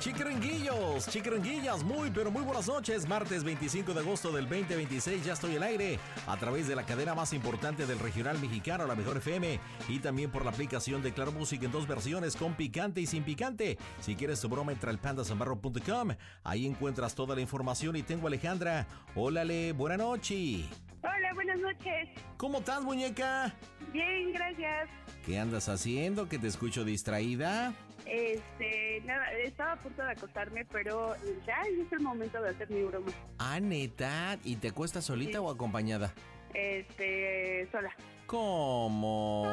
Chiquiringuillos, chiquiringuillas, muy pero muy buenas noches. Martes 25 de agosto del 2026, ya estoy al aire a través de la cadena más importante del regional mexicano, la Mejor FM, y también por la aplicación de Claro Música en dos versiones, con picante y sin picante. Si quieres tu broma, entra al pandasambarro.com, ahí encuentras toda la información. Y tengo a Alejandra. Ólale, buena noche. Hola, buenas noches. ¿Cómo estás, muñeca? Bien, gracias. ¿Qué andas haciendo? ¿Que te escucho distraída? Nada, estaba a punto de acostarme, pero ya es el momento de hacer mi broma. Ah, ¿neta? ¿Y te acuestas solita o acompañada? Sola. ¿Cómo?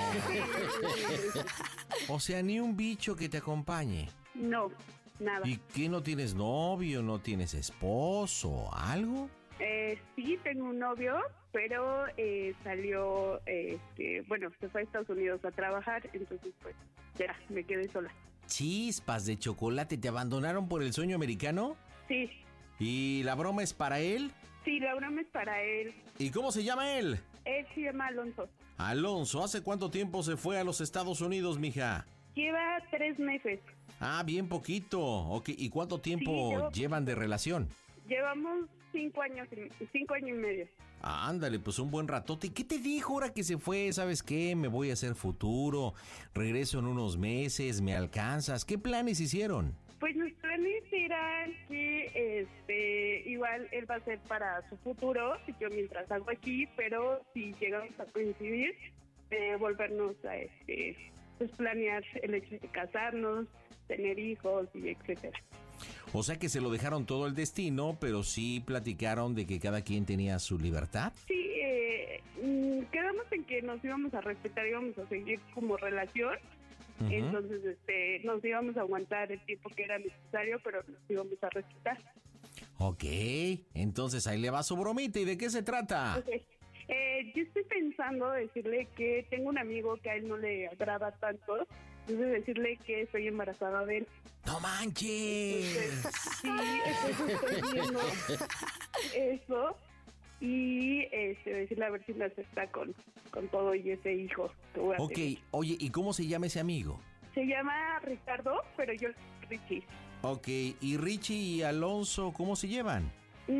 O sea, ni un bicho que te acompañe. No, nada. ¿Y qué, no tienes novio, no tienes esposo, algo? Sí, tengo un novio, pero salió, se fue a Estados Unidos a trabajar, entonces pues ya, me quedé sola. Chispas de chocolate, ¿te abandonaron por el sueño americano? Sí. ¿Y la broma es para él? Sí, la broma es para él. ¿Y cómo se llama él? Él se llama Alonso. Alonso, ¿hace cuánto tiempo se fue a los Estados Unidos, mija? Lleva 3 meses. Ah, bien poquito. Ok, ¿y cuánto tiempo llevan de relación? Llevamos 5 años y medio. Ah, ándale, pues un buen ratote. ¿Y qué te dijo ahora que se fue? ¿Sabes qué? Me voy a hacer futuro. Regreso en unos meses. ¿Me alcanzas? ¿Qué planes hicieron? Pues los planes eran que igual él va a ser para su futuro, yo mientras hago aquí, pero si llegamos a coincidir, volvernos a pues planear el hecho de casarnos, tener hijos y etcétera. O sea que se lo dejaron todo el destino, pero sí platicaron de que cada quien tenía su libertad. Sí, quedamos en que nos íbamos a respetar, íbamos a seguir como relación. Uh-huh. Entonces, nos íbamos a aguantar el tiempo que era necesario, pero nos íbamos a respetar. Ok, entonces ahí le va su bromita. ¿Y de qué se trata? Okay. Yo estoy pensando decirle que tengo un amigo que a él no le agrada tanto, entonces decirle que estoy embarazada de él. ¡No manches! Entonces, sí, entonces estoy viendo eso y decirle a ver si me acepta con todo y ese hijo que voy a tener. Oye, ¿y cómo se llama ese amigo? Se llama Ricardo, pero yo Richie. Ok, ¿y Richie y Alonso cómo se llevan?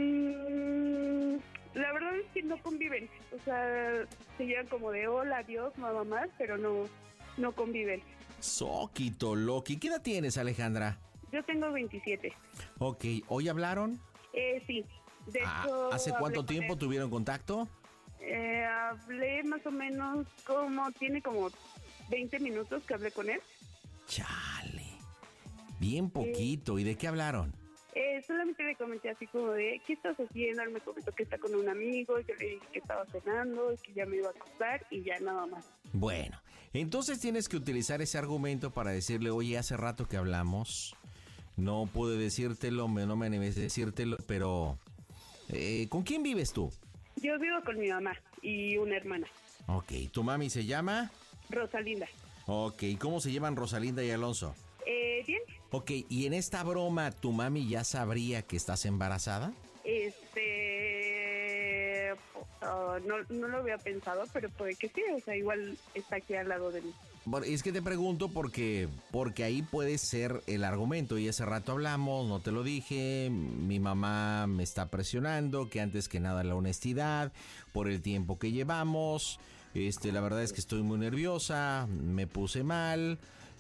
La verdad es que no conviven, o sea, se llevan como de hola, adiós, nada más, pero no conviven. Soquito Loki. ¿Qué edad tienes, Alejandra? Yo tengo 27. Ok, ¿hoy hablaron? Sí. De hecho, ¿hace cuánto tiempo tuvieron contacto? Hablé más o menos tiene como 20 minutos que hablé con él. Chale, bien poquito. ¿Y de qué hablaron? Solamente le comenté así como de, ¿qué estás haciendo? Él me comentó que está con un amigo, yo le dije que estaba cenando, que ya me iba a acostar y ya nada más. Bueno, entonces tienes que utilizar ese argumento para decirle, oye, hace rato que hablamos, no pude decírtelo, no me animé a decírtelo, pero ¿con quién vives tú? Yo vivo con mi mamá y una hermana. Ok, ¿tu mami se llama? Rosalinda. Ok, ¿cómo se llevan Rosalinda y Alonso? Bien. Ok, ¿y en esta broma tu mami ya sabría que estás embarazada? No lo había pensado, pero puede que sí, o sea, igual está aquí al lado de mí. Bueno, es que te pregunto porque ahí puede ser el argumento, y hace rato hablamos, no te lo dije, mi mamá me está presionando, que antes que nada la honestidad, por el tiempo que llevamos, la verdad es que estoy muy nerviosa, me puse mal,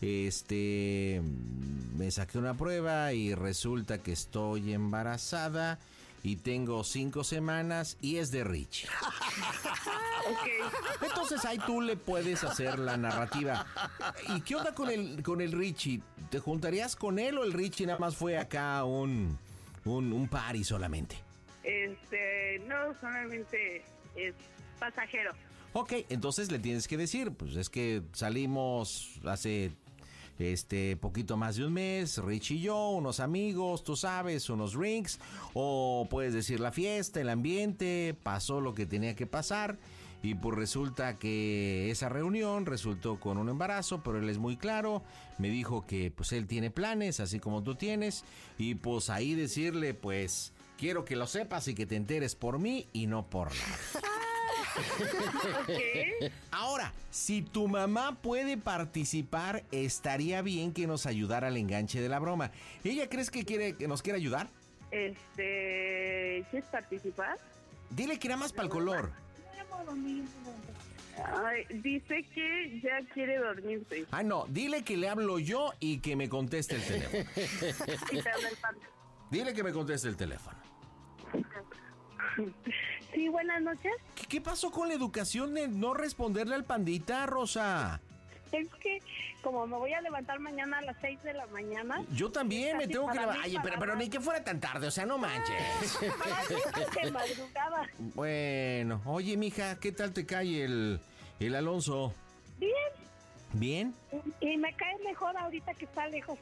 me saqué una prueba y resulta que estoy embarazada y tengo 5 semanas y es de Richie. Okay. Entonces ahí tú le puedes hacer la narrativa. ¿Y qué onda con el Richie? ¿Te juntarías con él o el Richie nada más fue acá un party solamente? No, solamente es pasajero. Ok, entonces le tienes que decir, pues es que salimos hace poquito más de un mes, Rich y yo, unos amigos, tú sabes, unos drinks, o puedes decir la fiesta, el ambiente, pasó lo que tenía que pasar, y pues resulta que esa reunión resultó con un embarazo, pero él es muy claro, me dijo que pues él tiene planes, así como tú tienes, y pues ahí decirle, pues, quiero que lo sepas y que te enteres por mí y no por nada. Ok. Ahora, si tu mamá puede participar, estaría bien que nos ayudara al enganche de la broma. ¿Ella crees que nos quiere ayudar? ¿Quieres participar? Dile que era más para el color. Ay, dice que ya quiere dormirse. Ah, no, dile que le hablo yo y que me conteste el teléfono. Y te habla el panda. Dile que me conteste el teléfono. Sí, buenas noches. ¿Qué pasó con la educación de no responderle al pandita, Rosa? Es que como me voy a levantar mañana a las 6 de la mañana. Yo también me casi tengo que para levantar. mí, Ay, pero ni que fuera tan tarde, o sea, no manches. Para mí es de madrugada. Bueno, oye, mija, ¿qué tal te cae el Alonso? Bien. ¿Bien? Y me cae mejor ahorita que está lejos.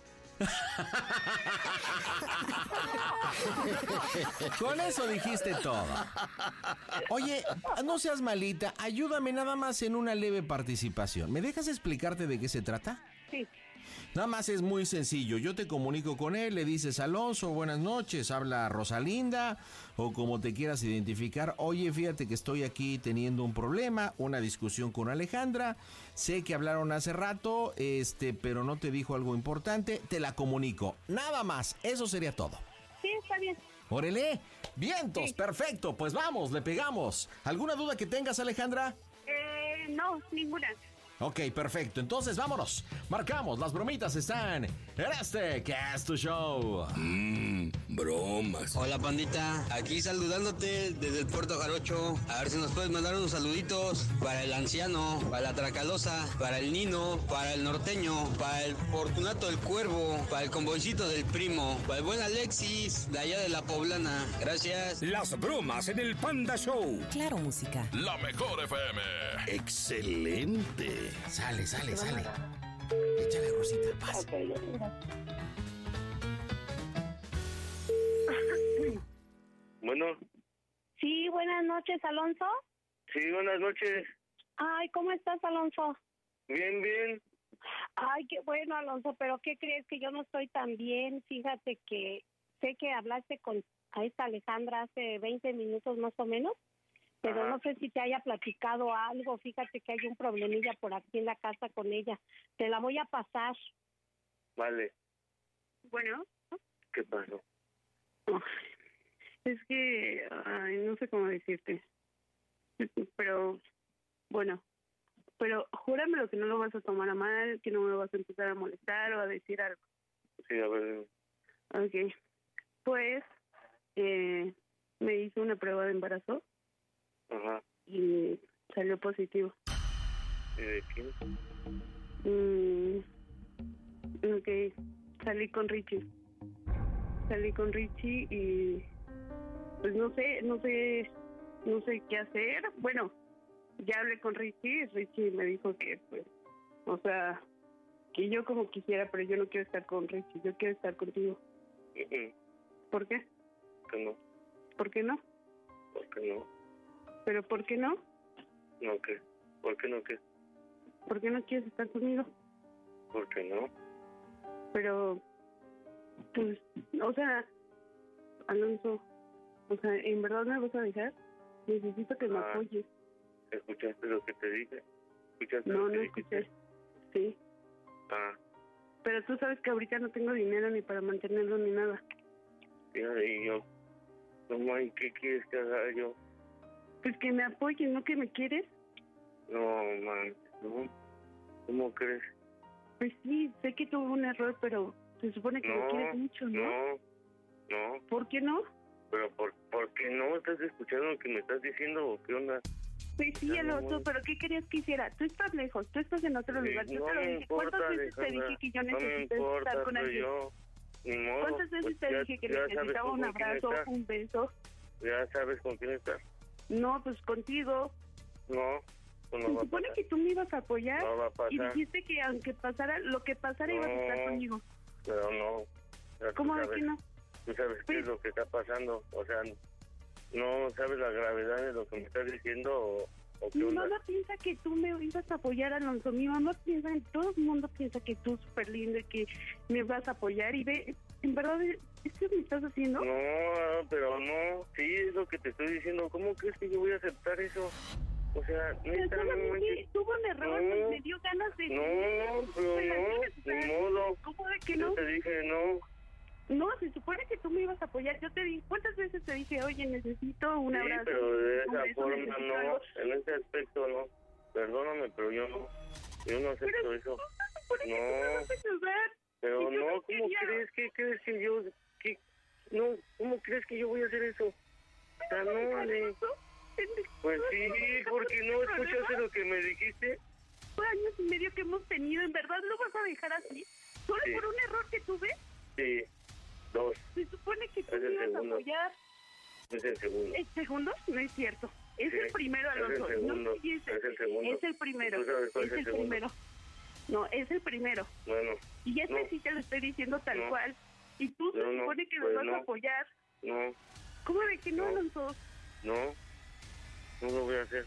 Con eso dijiste todo. Oye, no seas malita, ayúdame nada más en una leve participación. ¿Me dejas explicarte de qué se trata? Sí. Nada más es muy sencillo. Yo te comunico con él, le dices Alonso, buenas noches, habla Rosalinda, o como te quieras identificar. Oye, fíjate que estoy aquí teniendo un problema, una discusión con Alejandra. Sé que hablaron hace rato, pero no te dijo algo importante. Te la comunico. Nada más, eso sería todo. Sí, está bien. ¡Órale! ¡Vientos! Sí. Perfecto, pues vamos, le pegamos. ¿Alguna duda que tengas, Alejandra? No, ninguna. Ok, perfecto. Entonces, vámonos. Marcamos. Las bromitas están en este Cast Show. Bromas. Hola pandita, aquí saludándote desde el Puerto Jarocho. A ver si nos puedes mandar unos saluditos para el anciano, para la Tracalosa, para el Nino, para el norteño, para el Fortunato del Cuervo, para el convoycito del primo, para el buen Alexis, de allá de la Poblana. Gracias. Las bromas en el Panda Show. Claro, música. La mejor FM. Excelente. Sale. Échale, Rosita. Paz. Bueno, Sí, buenas noches, Alonso. sí, buenas noches. Ay, ¿cómo estás, Alonso? Bien, bien. Ay, qué bueno, Alonso, pero ¿qué crees? Que yo no estoy tan bien. Fíjate que sé que hablaste con a esta Alejandra hace 20 minutos más o menos, pero Ajá. no sé si te haya platicado algo. Fíjate que hay un problemilla por aquí en la casa con ella. Te la voy a pasar. Vale, Bueno. ¿qué pasó? Es que, no sé cómo decirte. Pero, bueno, júramelo que no lo vas a tomar a mal, que no me lo vas a empezar a molestar o a decir algo. Sí, a ver, Ok. Pues, me hice una prueba de embarazo ajá. y salió positivo. ¿Y de quién? Ok, salí con Richie y pues no sé qué hacer. Bueno, ya hablé con Richie me dijo que pues, o sea, que yo como quisiera, pero yo no quiero estar con Richie, yo quiero estar contigo. ¿Por qué? ¿Que no? ¿Por qué no? ¿Por qué no? ¿Pero por qué no? ¿No qué? ¿Por qué no qué? ¿Por qué no quieres estar conmigo? ¿Por qué no? Pero, pues, o sea, Alonso, o sea, ¿en verdad me vas a dejar? Necesito que me apoyes. ¿Escuchaste lo que te dije? ¿Escuchaste No, lo que no dijiste? escuché. Sí, Ah, pero tú sabes que ahorita no tengo dinero ni para mantenerlo ni nada. ya, y yo, no, man, ¿qué quieres que haga yo? Pues que me apoyes, ¿no que me quieres? No, man, no. ¿Cómo crees? Pues sí, sé que tuve un error, pero se supone que me No, quieres mucho, ¿no? no. ¿Por qué no? ¿Pero por qué no estás escuchando lo que me estás diciendo o qué onda? Pues sí, Ya, Alonso, no. pero ¿qué querías que hiciera? Tú estás lejos, tú estás en otro Sí, lugar. Yo no te lo me dije. importa, ¿Cuántas veces te Alejandra, dije que yo no me necesitaba importa, estar con pero alguien? yo, ni modo. ¿Cuántas veces pues te ya- dije que ya sabes necesitaba con un quién abrazo, estás, un beso? Ya sabes con quién estás. No, pues contigo. No, pues no Se va a supone pasar. que tú me ibas a apoyar No va a pasar. y dijiste que aunque pasara lo que pasara ibas a estar No. conmigo. Pero no. Ya tú ¿Cómo de sabes- que no? Tú sabes qué es lo que está pasando. O sea, no sabes la gravedad de lo que me estás diciendo o qué Mi onda. mamá piensa que tú me ibas a apoyar, Alonso. Mi mamá piensa, todo el mundo piensa que tú súper lindo y que me vas a apoyar. Y ve, en verdad, ¿esto me estás haciendo? No, pero no. Sí, es lo que te estoy diciendo. ¿Cómo crees que yo voy a aceptar eso? O sea, neta, no Solamente manches. tuvo un error, No. pues me dio ganas de... No, pero no, ni modo. ¿Cómo de que Yo no? te dije no. No, se supone que tú me ibas a apoyar. Yo te dije, ¿cuántas veces te dije, oye, necesito un Sí, abrazo? pero de necesito un esa beso, forma necesito no, algo? en ese aspecto no. Perdóname, pero yo no. Yo no acepto Pero eso. se supone que tú me vas a ayudar. Pero Y yo no, ¿cómo quería. crees? ¿Qué crees que yo? ¿Qué? No, ¿cómo crees que yo voy a hacer eso? O sea, no, Ale. Pues sí, porque no escuchaste lo que me dijiste. Años y medio que hemos tenido, ¿en verdad lo vas a dejar así? ¿Solo Sí. por un error que tuve? Sí, 2, Se supone que tú Es me el ibas a segundo. apoyar. es el segundo. ¿El segundo? No es cierto. Es Sí, el primero, es el Alonso. segundo, No empieces. es el segundo. Es el primero. ¿Tú sabes cuál Es es el el segundo? primero. No, es el primero. Bueno, Y este No. sí te lo estoy diciendo tal No. cual. Y tú se No, no, supone que pues me vas no. a apoyar. no, ¿Cómo de que no, No. Alonso? no lo voy a hacer.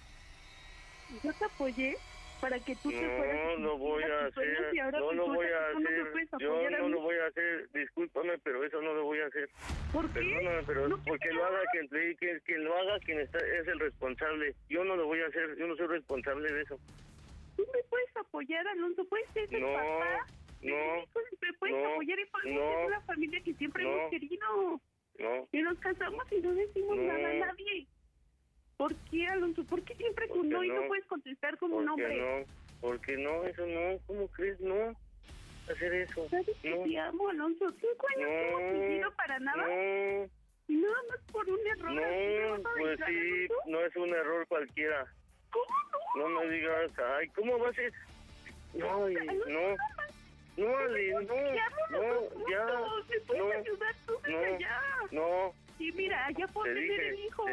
Yo te apoyé para que tú te fueras. No y lo voy a cumplieras tus sueños hacer, y ahora no lo resulta voy a que tú no me hacer, puedes yo apoyar a no mí. lo voy a hacer, discúlpame, pero eso no lo voy a hacer. ¿Por qué? Perdóname, pero ¿No porque quieres lo haga nada? quien lo haga, quien está, es el responsable. Yo no lo voy a hacer, yo no soy responsable de eso. Tú me puedes apoyar, Alonso. Puedes ser el No, papá. no, Me puedes no, apoyar y por no, es la familia que siempre no. hemos querido. no, Y nos casamos y no decimos No. nada a nadie. ¿Por qué, Alonso? ¿Por qué siempre ¿Por con qué no y no no? puedes contestar con un ¿por qué hombre? no? Porque no, eso no, ¿cómo crees? No, hacer eso. ¿Sabes que No, te amo, Alonso? 5 años que hemos no, vivido para nada. no, Y nada más por un error. así me no, vas a pues dejar, sí, Alonso. no es un error cualquiera. ¿Cómo no? No me digas, ay, ¿cómo va a ser? No, ay, no, no, Ale, no, ya, ¿Me puedes no, ayudar tú desde no, allá? no, Y mira, allá puedo te tener el dije, hijo.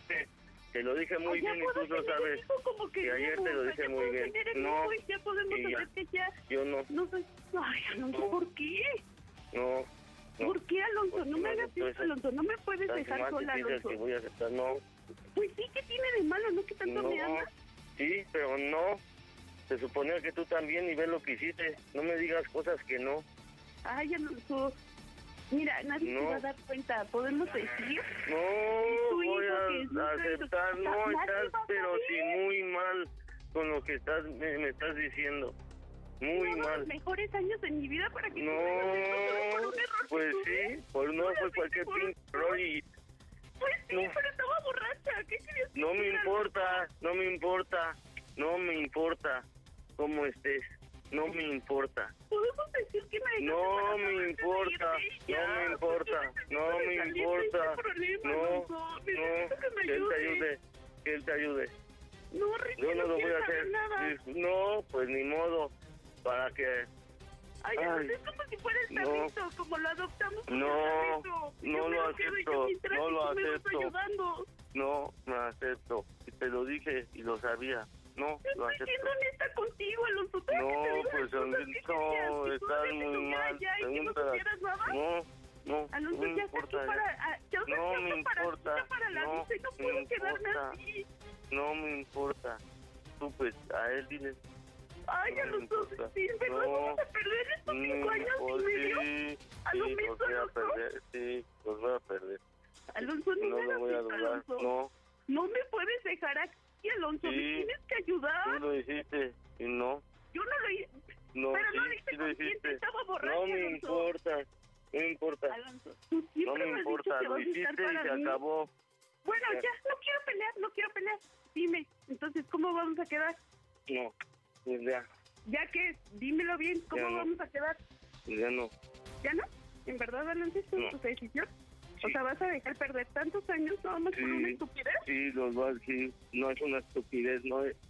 te lo dije muy Allá bien y puedo tú lo tener el sabes. hijo como Y ayer queríamos, te lo dije allá muy puedo bien. tener el No, hijo y ya podemos y ya. hacer que ya Yo no, no soy... Ay, Alonso, No. ¿por qué? no, no. ¿Por qué, Alonso? Porque No me no hagas acepto eso, eso. Alonso. No me puedes Tan dejar más sola, difícil Alonso. que voy a aceptar, no, Pues sí, ¿qué tiene de malo? ¿No que tanto me no, amas? sí, pero no. Se suponía que tú también y ves lo que hiciste. No me digas cosas que no. Ay, Alonso. Mira, nadie No. se va a dar cuenta. ¿Podemos decir? No tu voy hijo que es a nuestro- aceptar, no, Nadie estás va a pero saber. sí muy mal con lo que me estás diciendo. Muy Uno de mal. los mejores años de mi vida para que tú me hagas esto solo por No, un error pues que tuve. sí, pues no fue cualquier pinche error y Pues sí, no. pero estaba borracha. ¿Qué querías que no me hiciera? importa, no me importa, no me importa cómo estés, no me importa. Podemos decir que me dejaste No embarazada me antes de importa, irte y ya, no me porque importa, necesito no me salir de importa, este problema, no, Alonso. Necesito que me que él te ayudes. ayude, que él te ayude. No, Ricky, Yo no lo voy quiero a hacer. saber nada. No, pues ni modo, para que Ay, Ay, es como si fuera el no. perrito, como lo adoptamos. como No, el perrito. no Yo me lo quedo acepto, yo mientras no y lo tú me vas acepto. ayudando. no me acepto. Y te lo dije y lo sabía. No, Yo lo estoy acepto. siendo honesta contigo, Alonso. Todo No, que te digo pues las cosas que no, querías, que estás solamente muy estuviera mal. allá y que no Pregúntale. supieras nada. No, no, Alonso, no me ya está aquí importa. para... ya está No aquí me para importa, para la no vista y no me puedo quedarme importa. así. No me importa. Tú pues a él dile. Ay, No me Alonso, importa. sí, ¿verdad? No. Vamos a perder estos 5 años y medio. Sí, A lo sí, mismo, los voy a Alonso. perder. Sí, los voy a perder. Alonso, no No me lo voy a hagas esto, dudar. Alonso. No, No me puedes dejar aquí, Alonso. Me Sí. tienes que ayudar. tú lo hiciste y no. Yo no lo hice. No, Pero no lo sí, hice sí lo consciente, hiciste. estaba borracha, No me Alonso. importa, no me importa. Alonso, tú No siempre me me has dicho importa, que lo vas a estar hiciste y para se mí. acabó. Bueno, Ya. ya, no quiero pelear. Dime, entonces, ¿cómo vamos a quedar? No, pues ya, Ya que, dímelo bien, ¿cómo Ya no. vamos a quedar? ya no. ¿Ya no? ¿En verdad, Alonso, es No. tu decisión? Sí. O sea, ¿vas a dejar perder tantos años nada más por una Sí, estupidez? sí, los vas, sí, no es una estupidez,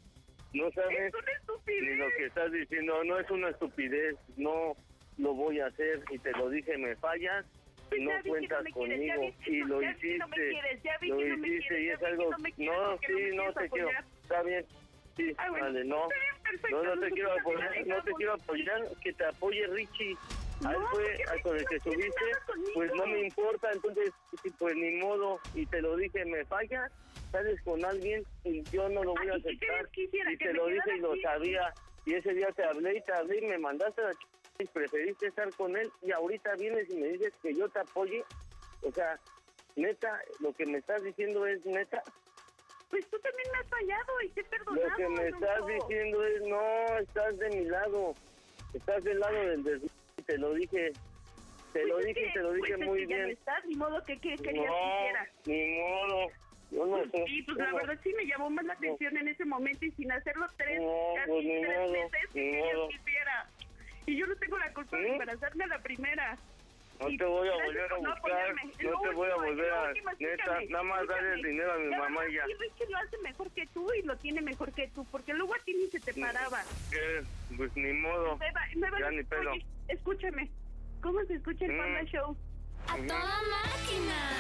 no sabes ¡Es una ni estupidez! lo que estás diciendo, no es una estupidez, no lo voy a hacer y te lo dije, me fallas, Pues no ya vi que cuentas no me quieres, ya conmigo vi que y no- lo ya vi que no me hiciste, quieres, ya vi lo que no me hiciste quieres, y ya es vi que algo, no me quieres, no, porque sí, me no quieres te quiero, apoyar. está bien, sí, Ah, bueno. vale, no. Está bien, perfecto, No, no te Alonso, quiero pues apoyar, así no te dejamos. quiero apoyar, que te apoye Richie. A él No, fue porque a con el que Richie no tiene subiste, nada conmigo. pues no me importa, entonces, sí, pues ni modo, y te lo dije, me falla, sales con alguien y yo no lo voy a Ay, ¿y qué aceptar. querías que hiciera? Y ¿Que te me lo dije quedara y lo aquí? sabía, y ese día te hablé y me mandaste a la y preferiste estar con él, y ahorita vienes y me dices que yo te apoye, o sea, neta, lo que me estás diciendo es neta. pues tú también me has fallado y te he perdonado. Lo que me estás diciendo es, no, estás de mi lado. Estás del lado del desmadre, te lo dije. Te lo dije muy Ya no bien. estás, ni modo que querías que No, hiciera. ni modo. Yo no sé. Sí, pues la verdad sí me llamó más la atención en ese momento y sin hacerlo No, casi pues ni 3 modo, meses ni que querías modo. que hiciera. Y yo no tengo la culpa de embarazarme a la primera. No Y te voy a gracias volver a por no buscar, apoyarme. no te voy a volver a... Neta, Escúchame, nada más dale el dinero a mi La mamá y ya. verdad, sí, Richie lo hace mejor que tú y lo tiene mejor que tú, porque luego a ti ni se te paraba. ¿Qué? Pues ni modo. Ya ni pedo. Oye, escúchame, ¿cómo se escucha el Panda Show? ¡A toda máquina!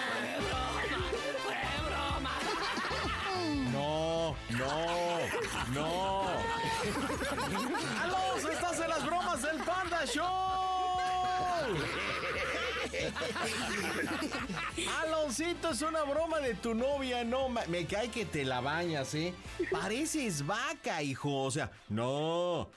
No. ¡Alonso, estás en las bromas del Panda Show! Aloncito, es una broma de tu novia, no, me cae que te la bañas, ¿eh? Pareces vaca, hijo, o sea, no.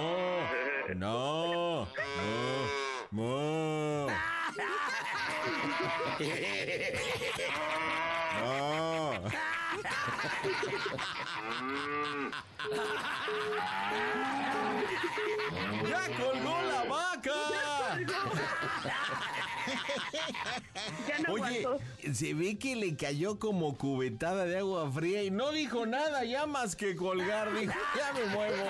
¡Ya colgó la vaca! Ya no Oye, aguanto. se ve que le cayó como cubetada de agua fría y no dijo nada ya más que colgar, dijo, ya me muevo.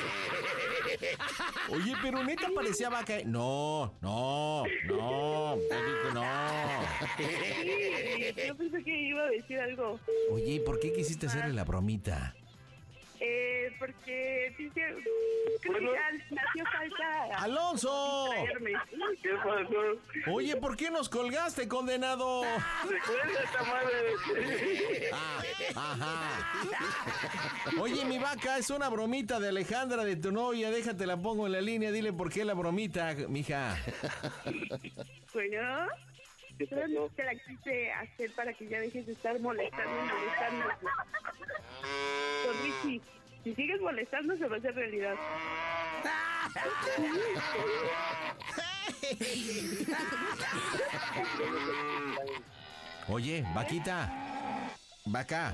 Oye, pero neta parecía vaca. No, te digo no. Sí, yo pensé que iba a decir algo. Oye, ¿y por qué quisiste hacerle la bromita? Porque creo que ya me hacía falta ¡Alonso! traerme. ¿Qué pasó? Oye, ¿por qué nos colgaste, condenado? Recuerda esta madre. Ajá. Oye, mi vaca, es una bromita de Alejandra, de tu novia. Déjate, la pongo en la línea. Dile por qué la bromita, mija. Bueno, ¿Qué pasó? solo te la quise hacer para que ya dejes de estar molestando. Con Richie, si sigues molestando se va a hacer realidad. Oye, vaquita. Vaca.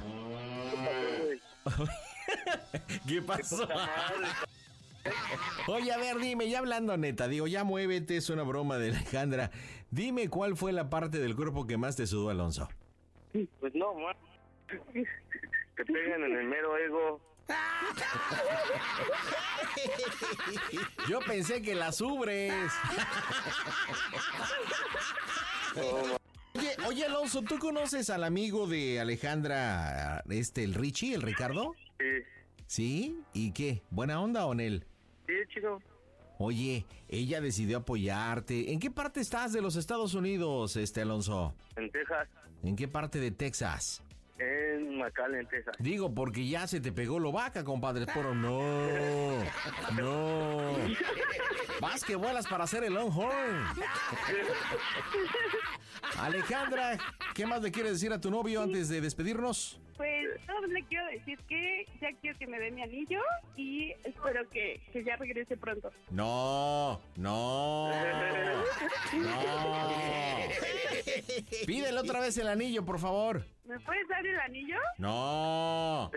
¿Qué pasó? Oye, a ver, dime, ya hablando neta, digo, ya muévete, es una broma de Alejandra. Dime cuál fue la parte del cuerpo que más te sudó, Alonso. Pues no, man. Te pegan en el mero ego. Yo pensé que las ubres. Oye, Alonso, ¿tú conoces al amigo de Alejandra, el Richie, el Ricardo? Sí, ¿Sí? ¿Y qué? ¿Buena onda o en él? sí, chido. Oye, ella decidió apoyarte. ¿En qué parte estás de los Estados Unidos, Alonso? En Texas, ¿En qué parte de Texas? en McAllen, Texas. Digo, porque ya se te pegó lo vaca, compadre. Pero no. Vas que vuelas para hacer el Longhorn. Alejandra, ¿qué más le quieres decir a tu novio antes de despedirnos? Pues solo le quiero decir que ya quiero que me dé mi anillo y espero que ya regrese pronto. No. Pídele otra vez el anillo, por favor. ¿Me puedes dar el anillo? No.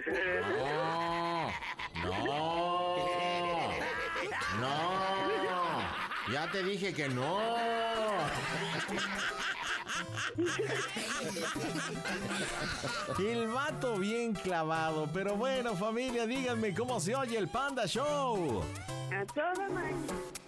Ya te dije que no. El vato bien clavado. Pero bueno, familia, díganme cómo se oye el Panda Show. A toda máquina.